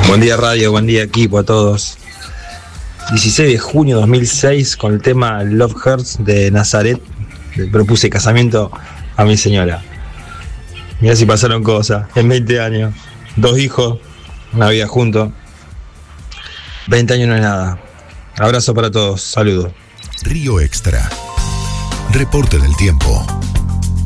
Buen día radio, buen día equipo a todos. 16 de junio de 2006 con el tema Love Hurts de Nazaret le propuse casamiento a mi señora. Mirá si pasaron cosas, en 20 años, 2 hijos, una vida juntos. 20 años no es nada. Abrazo para todos, saludos. Río Extra. Reporte del tiempo.